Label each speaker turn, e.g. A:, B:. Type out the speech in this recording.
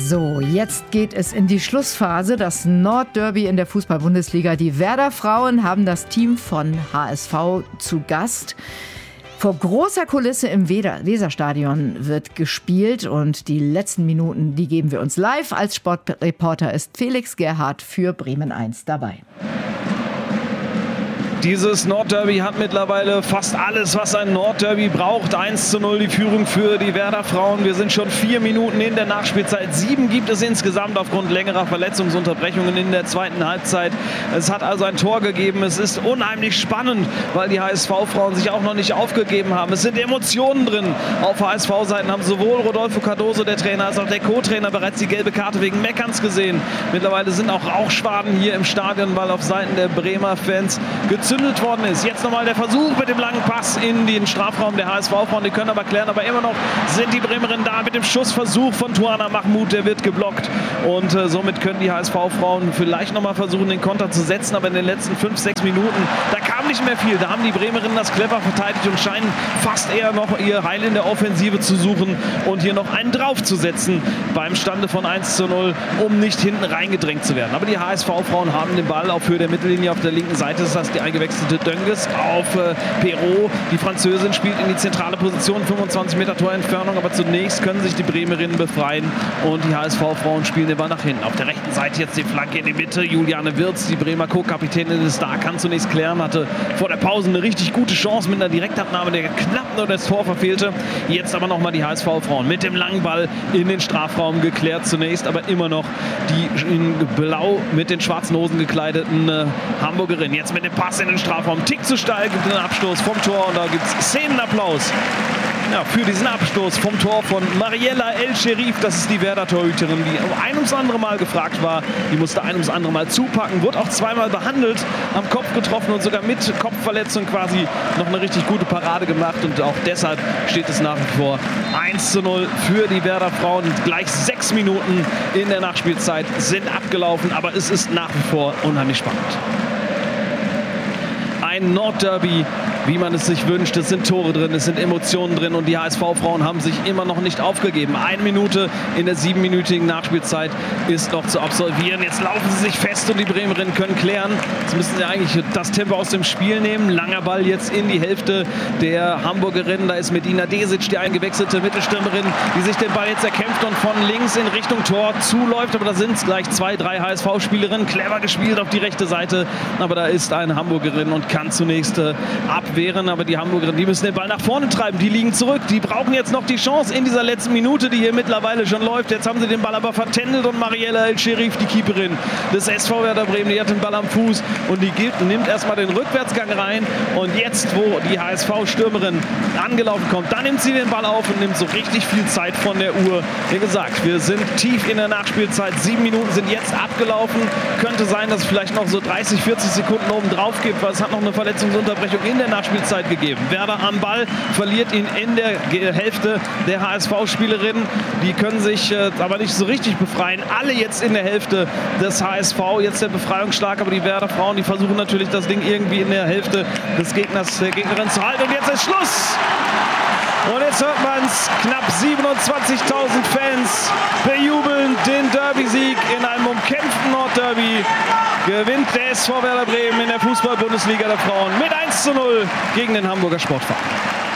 A: So, jetzt geht es in die Schlussphase. Das Nordderby in der Fußball-Bundesliga. Die Werder Frauen haben das Team von HSV zu Gast. Vor großer Kulisse im Weserstadion wird gespielt und die letzten Minuten, die geben wir uns live. Als Sportreporter ist Felix Gerhardt für Bremen 1 dabei.
B: Dieses Nordderby hat mittlerweile fast alles, was ein Nordderby braucht. 1:0 die Führung für die Werder Frauen. Wir sind schon 4 Minuten in der Nachspielzeit. 7 gibt es insgesamt aufgrund längerer Verletzungsunterbrechungen in der zweiten Halbzeit. Es hat also ein Tor gegeben. Es ist unheimlich spannend, weil die HSV-Frauen sich auch noch nicht aufgegeben haben. Es sind Emotionen drin. Auf HSV-Seiten haben sowohl Rodolfo Cardoso, der Trainer, als auch der Co-Trainer bereits die gelbe Karte wegen Meckerns gesehen. Mittlerweile sind auch Rauchschwaden hier im Stadion, weil auf Seiten der Bremer Fans gezündet worden ist. Jetzt nochmal der Versuch mit dem langen Pass in den Strafraum der HSV-Frauen. Die können aber klären, aber immer noch sind die Bremerinnen da mit dem Schussversuch von Tuana Mahmoud. Der wird geblockt und somit können die HSV-Frauen vielleicht nochmal versuchen, den Konter zu setzen, aber in den letzten 5-6 Minuten, da kam nicht mehr viel. Da haben die Bremerinnen das clever verteidigt und scheinen fast eher noch ihr Heil in der Offensive zu suchen und hier noch einen draufzusetzen beim Stande von 1:0, um nicht hinten reingedrängt zu werden. Aber die HSV-Frauen haben den Ball auf Höhe der Mittellinie auf der linken Seite. Das heißt, die eingewechselte Dönges auf Perrault. Die Französin spielt in die zentrale Position, 25 Meter Torentfernung, aber zunächst können sich die Bremerinnen befreien und die HSV-Frauen spielen den Ball nach hinten. Auf der rechten Seite jetzt die Flanke in die Mitte. Juliane Wirz, die Bremer Co-Kapitänin, ist da, kann zunächst klären, hatte vor der Pause eine richtig gute Chance mit einer Direktabnahme, der knapp nur das Tor verfehlte. Jetzt aber nochmal die HSV-Frauen mit dem langen Ball in den Strafraum geklärt zunächst, aber immer noch die in blau mit den schwarzen Hosen gekleideten Hamburgerinnen. Jetzt mit dem Pass in den Strafraum. Tick zu steil, gibt einen Abstoß vom Tor und da gibt es Szenenapplaus. Ja, für diesen Abstoß vom Tor von Mariella El-Sherif. Das ist die Werder-Torhüterin, die ein ums andere Mal gefragt war. Die musste ein ums andere Mal zupacken. Wurde auch zweimal behandelt, am Kopf getroffen und sogar mit Kopfverletzung quasi noch eine richtig gute Parade gemacht. Und auch deshalb steht es nach wie vor 1:0 für die Werder Frauen. Gleich 6 Minuten in der Nachspielzeit sind abgelaufen, aber es ist nach wie vor unheimlich spannend. Ein Nordderby, wie man es sich wünscht. Es sind Tore drin, es sind Emotionen drin und die HSV-Frauen haben sich immer noch nicht aufgegeben. 1 Minute in der 7-minütigen Nachspielzeit ist noch zu absolvieren. Jetzt laufen sie sich fest und die Bremerinnen können klären. Jetzt müssen sie eigentlich das Tempo aus dem Spiel nehmen. Langer Ball jetzt in die Hälfte der Hamburgerinnen. Da ist Medina Desic, die eingewechselte Mittelstürmerin, die sich den Ball jetzt erkämpft und von links in Richtung Tor zuläuft. Aber da sind es gleich 2-3 HSV-Spielerinnen. Clever gespielt auf die rechte Seite. Aber da ist eine Hamburgerin und kann zunächst abwehren, aber die Hamburgerinnen, die müssen den Ball nach vorne treiben, die liegen zurück, die brauchen jetzt noch die Chance in dieser letzten Minute, die hier mittlerweile schon läuft. Jetzt haben sie den Ball aber vertändelt und Mariella El-Sherif, die Keeperin des SV Werder Bremen, die hat den Ball am Fuß und die nimmt erstmal den Rückwärtsgang rein und jetzt, wo die HSV-Stürmerin angelaufen kommt, dann nimmt sie den Ball auf und nimmt so richtig viel Zeit von der Uhr. Wie gesagt, wir sind tief in der Nachspielzeit, 7 Minuten sind jetzt abgelaufen, könnte sein, dass es vielleicht noch so 30, 40 Sekunden oben drauf gibt, weil es hat noch eine Verletzungsunterbrechung in der Nachspielzeit gegeben. Werder am Ball, verliert ihn in der Hälfte der HSV-Spielerinnen. Die können sich aber nicht so richtig befreien. Alle jetzt in der Hälfte des HSV. Jetzt der Befreiungsschlag, aber die Werder Frauen, die versuchen natürlich das Ding irgendwie in der Hälfte des Gegners, der Gegnerin zu halten. Und jetzt ist Schluss! Und jetzt hört man es, knapp 27.000 Fans bejubeln den Derby-Sieg in einem umkämpften Nordderby. Gewinnt der SV Werder Bremen in der Fußball-Bundesliga der Frauen mit 1:0 gegen den Hamburger Sportverein.